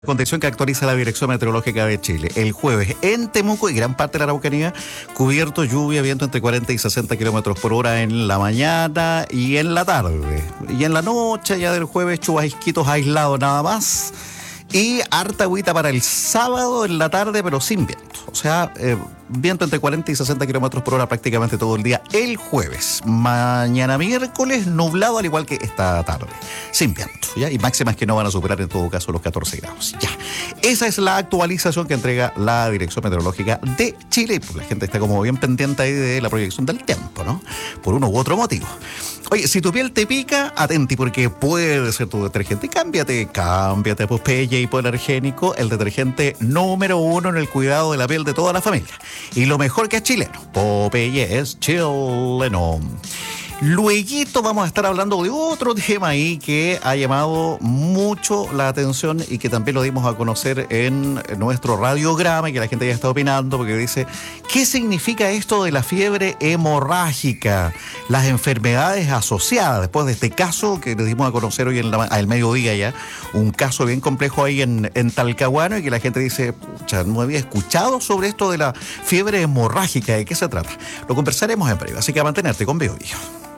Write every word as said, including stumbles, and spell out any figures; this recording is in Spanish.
Condición que actualiza la Dirección Meteorológica de Chile. El jueves en Temuco y gran parte de la Araucanía, cubierto, lluvia, viento entre cuarenta y sesenta kilómetros por hora en la mañana y en la tarde. Y en la noche ya del jueves, chubasquitos aislados nada más. Y harta agüita para el sábado en la tarde, pero sin viento. O sea, eh, viento entre cuarenta y sesenta kilómetros por hora prácticamente todo el día el jueves. Mañana miércoles, nublado al igual que esta tarde. Sin viento, ¿ya? Y máximas que no van a superar en todo caso los catorce grados. Ya. Esa es la actualización que entrega la Dirección Meteorológica de Chile. Pues la gente está como bien pendiente ahí de la proyección del tiempo, ¿no? Por uno u otro motivo. Oye, si tu piel te pica, atenti, porque puede ser tu detergente. Cámbiate, cámbiate a Popeye hipoalergénico, el detergente número uno en el cuidado de la piel de toda la familia. Y lo mejor que es chileno. Popeye es chileno. Lueguito vamos a estar hablando de otro tema ahí que ha llamado mucho la atención y que también lo dimos a conocer en nuestro radiograma y que la gente ya está opinando porque dice, ¿qué significa esto de la fiebre hemorrágica? Las enfermedades asociadas, después de este caso que le dimos a conocer hoy en la, al mediodía ya, un caso bien complejo ahí en, en Talcahuano y que la gente dice, pucha, no había escuchado sobre esto de la fiebre hemorrágica, ¿de qué se trata? Lo conversaremos en breve, así que a mantenerte con Bio Bio.